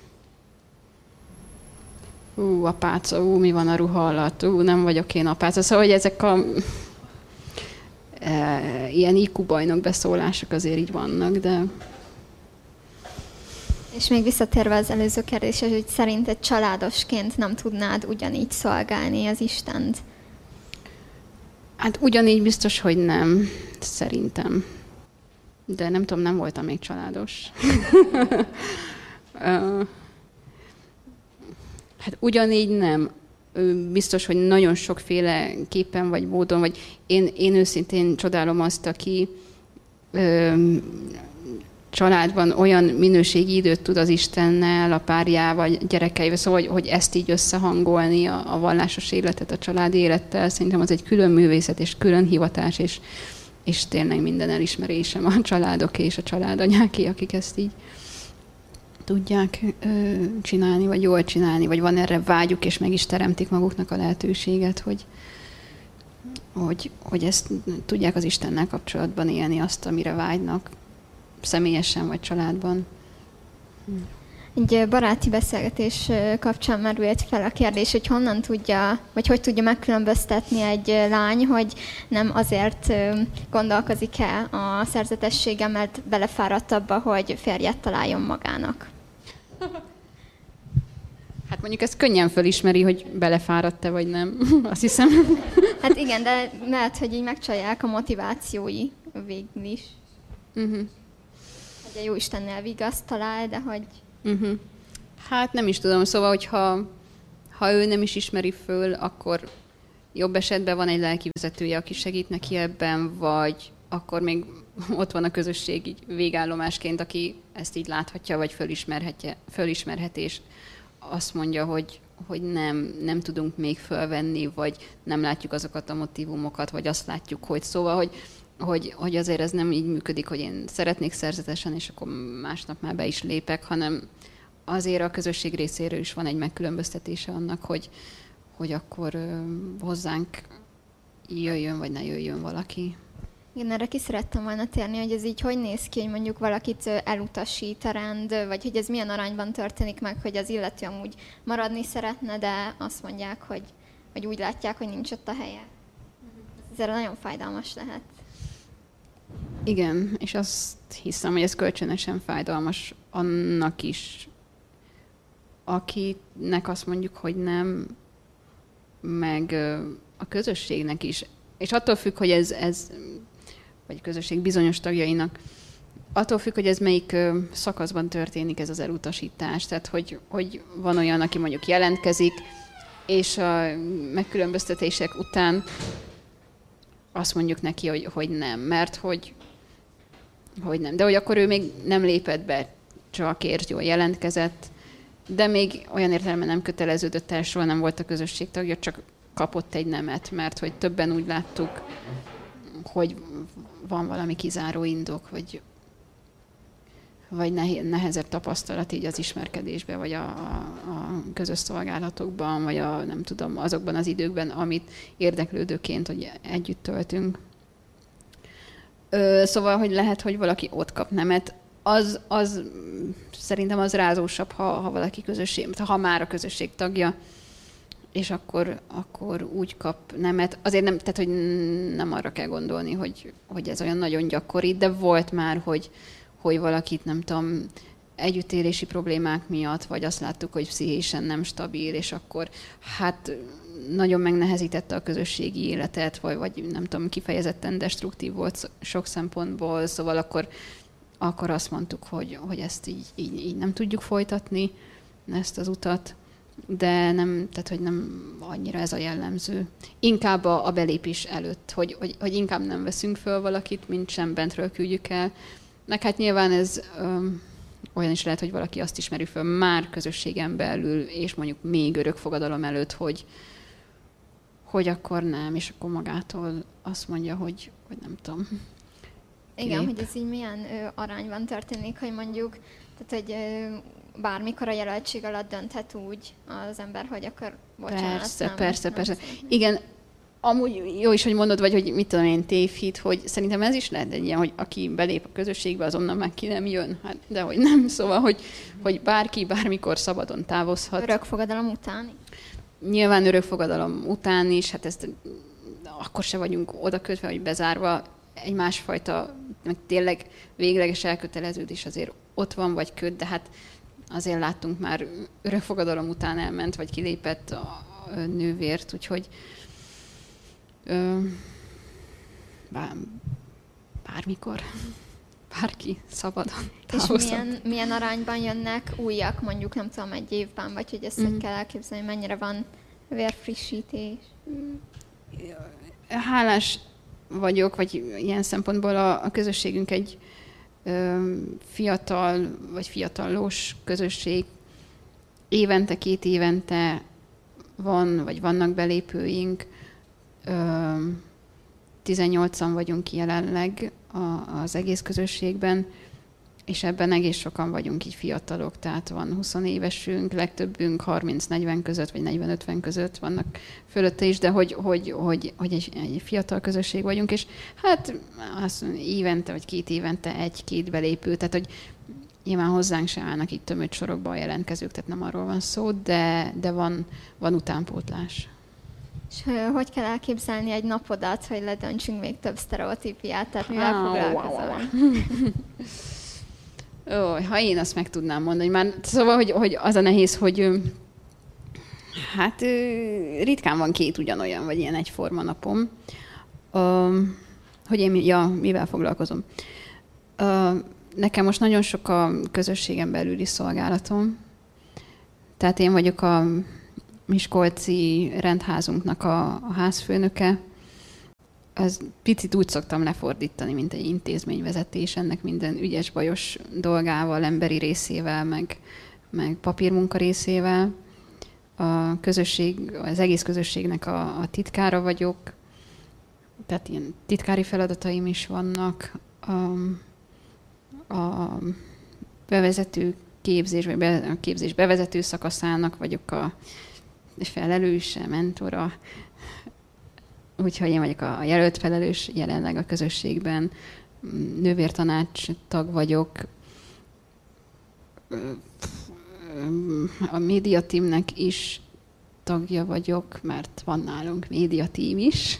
Ú, apáca, ú, mi van a ruha alatt, ú, nem vagyok én apáca. Szóval, hogy ezek a e, ilyen í kú bajnok beszólások azért így vannak, de... És még visszatérve az előző kérdésre, hogy szerinted családosként nem tudnád ugyanígy szolgálni az Istent? Hát ugyanígy biztos, hogy nem, szerintem. De nem tudom, nem voltam még családos. Hát ugyanígy nem. Biztos, hogy nagyon sokféle képen vagy módon, vagy én, én őszintén csodálom azt, aki ö, családban olyan minőségi időt tud az Istennel, a párjával, gyerekeivel, szóval, hogy, hogy ezt így összehangolni, a, a vallásos életet a családi élettel, szerintem az egy külön művészet és külön hivatás, és, és tényleg minden elismerésem a családoké és a családanyáké, akik ezt így tudják ö, csinálni, vagy jól csinálni, vagy van erre vágyuk, és meg is teremtik maguknak a lehetőséget, hogy, hogy, hogy ezt tudják az Istennel kapcsolatban élni, azt, amire vágynak, személyesen vagy családban. Egy baráti beszélgetés kapcsán merült fel a kérdés, hogy honnan tudja, vagy hogy tudja megkülönböztetni egy lány, hogy nem azért gondolkozik-e a szerzetessége, mert belefáradt abba, hogy férjet találjon magának. Hát mondjuk ezt könnyen fölismeri, hogy belefáradt-e vagy nem. Azt hiszem. Hát igen, de lehet, hogy így megcsalják a motivációi végül is. Uh-huh. Hogy a Jóistennél vigaszt talál, de hogy... Uh-huh. Hát nem is tudom, szóval, hogyha ha ő nem is ismeri föl, akkor jobb esetben van egy lelki vezetője, aki segít neki ebben, vagy akkor még ott van a közösség így végállomásként, aki ezt így láthatja, vagy fölismerhetje, fölismerheti, és azt mondja, hogy, hogy nem, nem tudunk még fölvenni, vagy nem látjuk azokat a motivumokat, vagy azt látjuk, hogy szóval, hogy, hogy, hogy azért ez nem így működik, hogy én szeretnék szerzetesen, és akkor másnap már be is lépek, hanem azért a közösség részéről is van egy megkülönböztetése annak, hogy, hogy akkor ö, hozzánk jöjjön, vagy ne jöjjön valaki. Igen, erre ki szerettem volna térni, hogy ez így hogy néz ki, hogy mondjuk valakit elutasít a rend, vagy hogy ez milyen arányban történik meg, hogy az illető amúgy maradni szeretne, de azt mondják, hogy, hogy úgy látják, hogy nincs ott a helye. Ez erre nagyon fájdalmas lehet. Igen, és azt hiszem, hogy ez kölcsönösen fájdalmas annak is, akinek azt mondjuk, hogy nem, meg a közösségnek is. És attól függ, hogy ez, ez vagy a közösség bizonyos tagjainak, attól függ, hogy ez melyik szakaszban történik ez az elutasítás. Tehát, hogy, hogy van olyan, aki mondjuk jelentkezik, és a megkülönböztetések után azt mondjuk neki, hogy, hogy nem, mert hogy, hogy nem. De hogy akkor ő még nem lépett be, csak ért, jól jelentkezett, de még olyan értelemben nem köteleződött el, soha nem volt a közösség tagja, csak kapott egy nemet, mert hogy többen úgy láttuk, hogy van valami kizáró indok, vagy, vagy nehezebb tapasztalat így az ismerkedésben, vagy a, a, a közös szolgálatokban, vagy a, nem tudom, azokban az időkben, amit érdeklődőként, hogy együtt töltünk. Ö, szóval, hogy lehet, hogy valaki ott kap nemet, az, az szerintem az rázósabb, ha, ha valaki közösség, ha már a közösség tagja, és akkor, akkor úgy kap nemet. Azért nem, tehát, hogy nem arra kell gondolni, hogy, hogy ez olyan nagyon gyakori, de volt már, hogy, hogy valakit, nem tudom, együttélési problémák miatt, vagy azt láttuk, hogy pszichésen nem stabil, és akkor hát nagyon megnehezítette a közösségi életet, vagy, vagy nem tudom, kifejezetten destruktív volt sok szempontból, szóval akkor, akkor azt mondtuk, hogy, hogy ezt így, így, így nem tudjuk folytatni, ezt az utat. De nem, tehát, hogy nem annyira ez a jellemző. Inkább a, a belépés előtt, hogy, hogy, hogy inkább nem veszünk föl valakit, mint sem bentről küldjük el. Meg hát nyilván ez öm, olyan is lehet, hogy valaki azt ismeri föl már közösségen belül, és mondjuk még örökfogadalom előtt, hogy, hogy akkor nem, és akkor magától azt mondja, hogy, hogy nem tudom. Igen, Kilép. Hogy ez így milyen ö, arányban történik, hogy mondjuk, tehát, hogy ö, bármikor a jelöltség alatt dönthet úgy az ember, hogy akkor bocsánat. Persze, nem, persze, nem persze. szeretném. Igen, amúgy jó is, hogy mondod, vagy hogy mit tudom én, tévhit, hogy szerintem ez is lehet egy ilyen, hogy aki belép a közösségbe, azonnal meg ki nem jön. Hát, de hogy nem, szóval, hogy, hogy bárki bármikor szabadon távozhat. Örökfogadalom után? Nyilván örökfogadalom után is, hát ezt akkor se vagyunk oda kötve, hogy bezárva. Egy másfajta, meg tényleg végleges elköteleződés azért ott van, vagy köt, de hát azért láttunk már örökfogadalom után elment, vagy kilépett a nővért, úgyhogy ö, bár, bármikor, bárki szabadon távozhat. És milyen, milyen arányban jönnek újak, mondjuk nem tudom, egy évben, vagy hogy ezt mm. hogy kell elképzelni, mennyire van vérfrissítés? Hálás vagyok, vagy ilyen szempontból a, a közösségünk egy ö, fiatal, vagy fiatalós közösség. Évente, két évente van, vagy vannak belépőink. Ö, tizennyolcan vagyunk jelenleg a, az egész közösségben, és ebben egész sokan vagyunk így fiatalok, tehát van húsz évesünk, legtöbbünk harminc-negyven között, vagy negyven-ötven között vannak fölötte is, de hogy, hogy, hogy, hogy egy, egy fiatal közösség vagyunk, és hát azt mondom, évente, vagy két évente egy-két belépő, tehát hogy nyilván hozzánk sem állnak itt tömött sorokba a jelentkezők, tehát nem arról van szó, de, de van, van utánpótlás. És hogy kell elképzelni egy napodat, hogy ledöntsünk még több sztereotípiát, tehát mivel ah, foglalkozol? Ó, ha én azt meg tudnám mondani, már szóval, hogy, hogy az a nehéz, hogy, Hát ritkán van két ugyanolyan, vagy ilyen egyforma napom. Uh, hogy én ja, mivel foglalkozom? Uh, nekem most nagyon sok a közösségen belüli szolgálatom. Tehát én vagyok a miskolci rendházunknak a, a házfőnöke. Ez picit úgy szoktam lefordítani, mint egy intézményvezetés, ennek minden ügyes-bajos dolgával, emberi részével, meg, meg papírmunka részével. A közösség, az egész közösségnek a, a titkára vagyok, tehát ilyen titkári feladataim is vannak. A, a bevezető képzés, vagy be, a képzés bevezető szakaszának vagyok a felelőse, mentora. Úgyhogy én vagyok a jelölt felelős jelenleg a közösségben. Nővértanács tag vagyok. A médiateamnek is tagja vagyok, mert van nálunk médiateam is.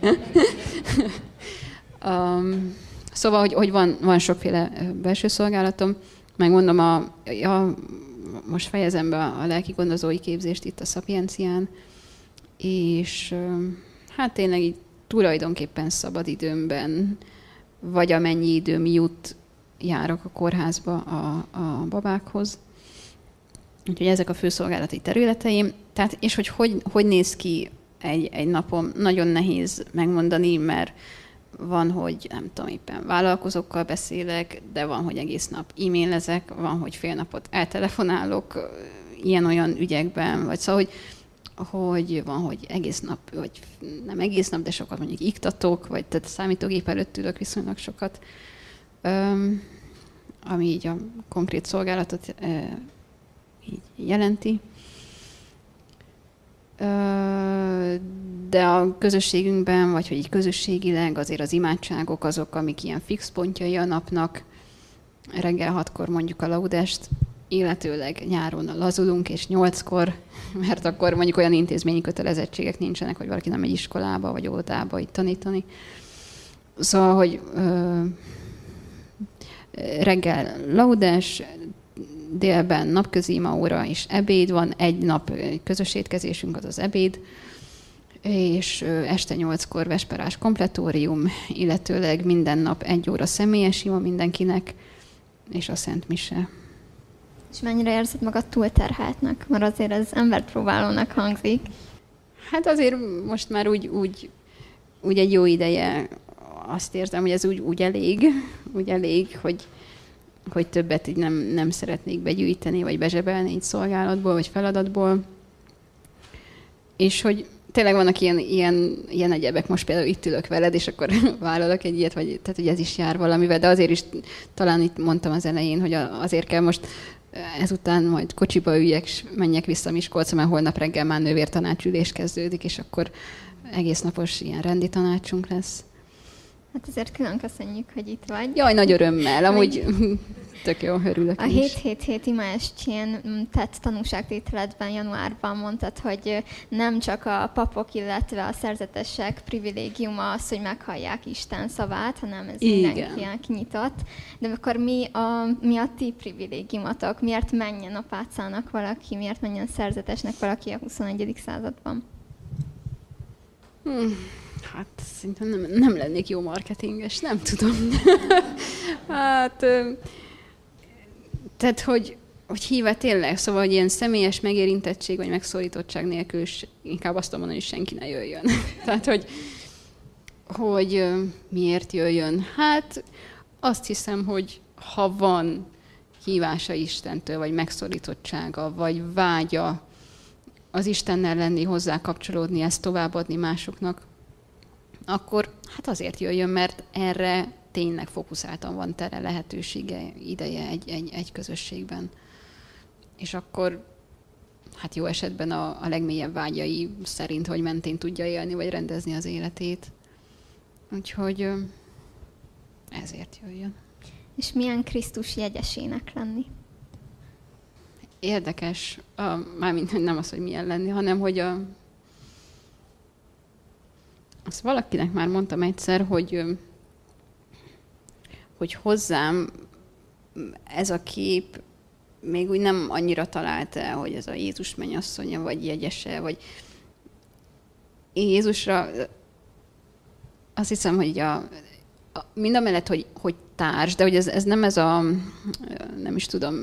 um, szóval, hogy, hogy van, van sokféle belső szolgálatom. Megmondom, a, a, most fejezem be a lelki gondozói képzést itt a Szapiencián, és hát tényleg így tulajdonképpen szabadidőmben, vagy amennyi időm jut, járok a kórházba a, a babákhoz. Úgyhogy ezek a főszolgálati területeim. Tehát, és hogy, hogy hogy néz ki egy, egy napom, nagyon nehéz megmondani, mert van, hogy nem tudom, éppen vállalkozókkal beszélek, de van, hogy egész nap e-mailezek, van, hogy fél napot eltelefonálok ilyen-olyan ügyekben, vagy szóval, hogy, hogy van, hogy egész nap, vagy nem egész nap, de sokat mondjuk iktatok, vagy tehát számítógép előtt ülök viszonylag sokat, um, ami így a konkrét szolgálatot uh, így jelenti. De a közösségünkben, vagy hogy így közösségileg azért az imádságok azok, amik ilyen fix pontjai a napnak. Reggel hatkor mondjuk a laudest, illetőleg nyáron lazulunk, és nyolckor, mert akkor mondjuk olyan intézményi kötelezettségek nincsenek, hogy valaki nem megy iskolába, vagy óvodába itt tanítani. Szóval, hogy ö, reggel laudes, délben napközi imaóra és ebéd van, egy nap közös étkezésünk, az az ebéd, és este nyolckor vesperás kompletórium, illetőleg minden nap egy óra személyes ima mindenkinek, és a Szent Mise. És mennyire érzed magad túlterheltnek? Mert azért ez embert próbálónak hangzik. Hát azért most már úgy, úgy, úgy egy jó ideje azt érzem, hogy ez úgy, úgy elég, úgy elég, hogy hogy többet így nem, nem szeretnék begyűjteni, vagy bezsebelni így szolgálatból, vagy feladatból. És hogy tényleg vannak ilyen, ilyen, ilyen egyebek, most például itt ülök veled, és akkor vállalok egy ilyet, vagy, tehát hogy ez is jár valamivel, de azért is talán itt mondtam az elején, hogy azért kell most ezután majd kocsiba üljek, és menjek vissza Miskolcra, mert holnap reggel már nővértanácsülés kezdődik, és akkor egész napos ilyen rendi tanácsunk lesz. Hát azért külön köszönjük, hogy itt vagy. Jaj, nagy örömmel, amúgy tök jó, örülök A hét hét hét ima estjén tett tanúságtételedben januárban mondtad, hogy nem csak a papok, illetve a szerzetesek privilégiuma az, hogy meghallják Isten szavát, hanem ez mindenkinek nyitott. De akkor mi a, mi a ti privilégiumatok? Miért menjen apácának valaki, miért menjen szerzetesnek valaki a huszonegyedik században? Hmm. Hát szerintem nem, nem lennék jó marketinges, nem tudom. hát, tehát, hogy, hogy híve tényleg, szóval, hogy ilyen személyes megérintettség vagy megszólítottság nélkül is inkább azt mondani, hogy senki ne jöjjön. tehát, hogy, hogy miért jöjjön? Hát azt hiszem, hogy ha van hívása Istentől, vagy megszólítottsága, vagy vágya az Istennel lenni, hozzá kapcsolódni, ezt továbbadni másoknak, akkor hát azért jöjjön, mert erre tényleg fókuszáltan van tere, lehetősége, ideje egy, egy, egy közösségben. És akkor hát jó esetben a, a legmélyebb vágyai szerint, hogy mentén tudja élni, vagy rendezni az életét. Úgyhogy ezért jöjjön. És milyen Krisztus jegyesének lenni? Érdekes, a, mármint nem az, hogy milyen lenni, hanem hogy a azt valakinek már mondtam egyszer, hogy, hogy hozzám ez a kép még úgy nem annyira talált el, hogy ez a Jézus mennyasszonya, vagy jegyese, vagy én Jézusra azt hiszem, hogy a, a, mind a mellett, hogy, hogy társ, de hogy ez, ez nem ez a, nem is tudom,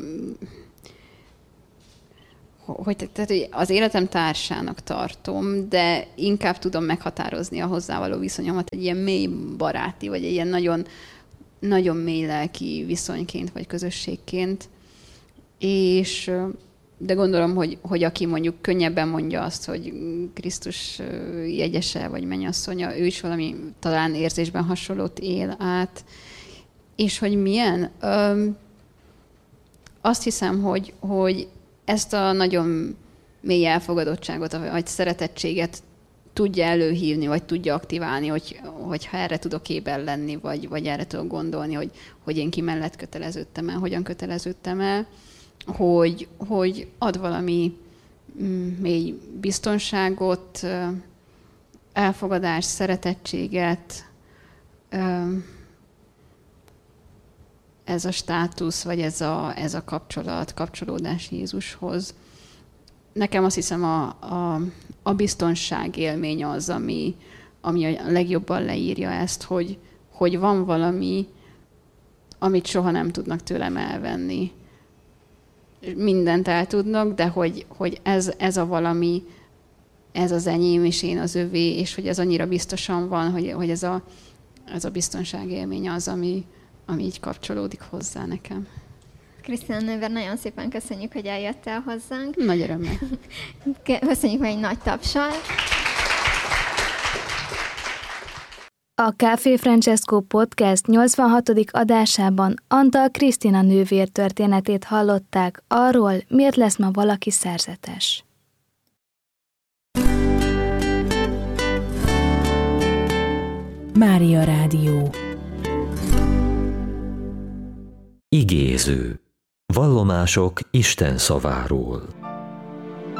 hogy, tehát, hogy az életem társának tartom, de inkább tudom meghatározni a hozzávaló viszonyomat egy ilyen mély baráti, vagy egy ilyen nagyon, nagyon mély lelki viszonyként, vagy közösségként. És, de gondolom, hogy, hogy aki mondjuk könnyebben mondja azt, hogy Krisztus jegyese, vagy mennyasszonya, ő is valami talán érzésben hasonlót él át. És hogy milyen? Öm, azt hiszem, hogy, hogy ezt a nagyon mély elfogadottságot, vagy szeretettséget tudja előhívni, vagy tudja aktiválni, hogy, hogyha erre tudok éber lenni, vagy, vagy erre tudok gondolni, hogy, hogy én ki mellett köteleződtem el, hogyan köteleződtem el, hogy, hogy ad valami mély biztonságot, elfogadást, szeretettséget, ez a státusz, vagy ez a, ez a kapcsolat, kapcsolódás Jézushoz. Nekem azt hiszem a, a, a biztonság élmény az, ami, ami a legjobban leírja ezt, hogy, hogy van valami, amit soha nem tudnak tőlem elvenni. Mindent el tudnak, de hogy, hogy ez, ez a valami, ez az enyém, és én az övé, és hogy ez annyira biztosan van, hogy, hogy ez, a, ez a biztonságélmény az, ami, ami így kapcsolódik hozzá nekem. Krisztina nővér, nagyon szépen köszönjük, hogy eljöttél hozzánk. Nagy örömmel. Köszönjük meg egy nagy tapsal. A Café Francesco Podcast nyolcvanhatodik adásában Antal Krisztina nővér történetét hallották arról, miért lesz ma valaki szerzetes. Mária Rádió. Igéző. Vallomások Isten szaváról.